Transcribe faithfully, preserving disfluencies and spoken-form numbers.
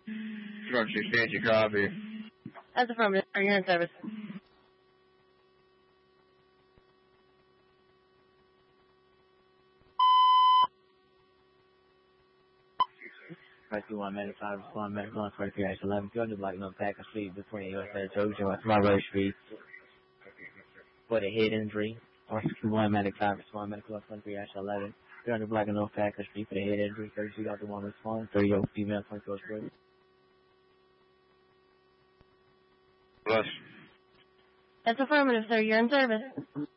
Drug exchange, you copy. That's affirmative. Are you in service? Rescue one medic five, respond medical on twenty-three dash eleven. Go to Black Milk Packer Street between U S A Trojan West Marbury Street for the head injury. Rescue one medic five, respond medical on twenty-three dash eleven. Go to Black Milk Packer Street for the head injury. thirty-two Doctor one respond. thirty-year old female, twenty-four spring. Plus. That's affirmative, sir. You're in service.